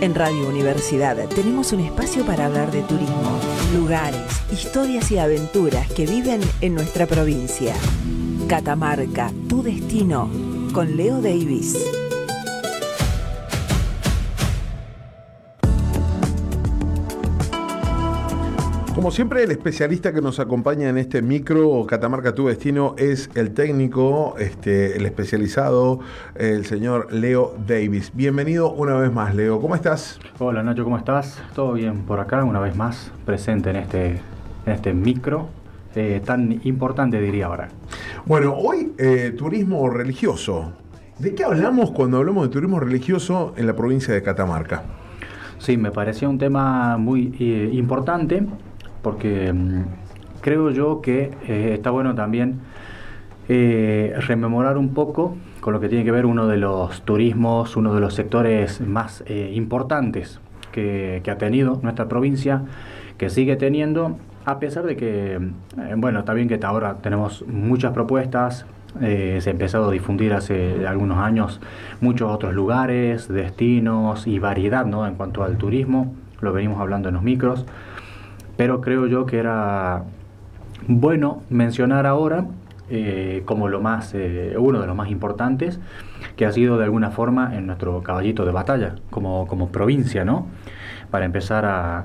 En Radio Universidad tenemos un espacio para hablar de turismo, lugares, historias y aventuras que viven en nuestra provincia. Catamarca, tu destino, con Leo Davis. Como siempre, el especialista que nos acompaña en este micro Catamarca Tu Destino es el técnico, el especializado, el señor Leo Davis. Bienvenido una vez más, Leo. ¿Cómo estás? Hola, Nacho, ¿cómo estás? Todo bien por acá, una vez más presente en este micro tan importante, diría ahora. Bueno, hoy turismo religioso. ¿De qué hablamos cuando hablamos de turismo religioso en la provincia de Catamarca? Sí, me parecía un tema muy importante, porque creo yo que está bueno también rememorar un poco con lo que tiene que ver uno de los turismos, uno de los sectores más importantes que ha tenido nuestra provincia, que sigue teniendo, a pesar de que, está bien que ahora tenemos muchas propuestas. Se ha empezado a difundir hace algunos años muchos otros lugares, destinos y variedad, ¿no? En cuanto al turismo, lo venimos hablando en los micros, pero creo yo que era bueno mencionar ahora como uno de los más importantes, que ha sido de alguna forma en nuestro caballito de batalla como provincia, ¿no? Para empezar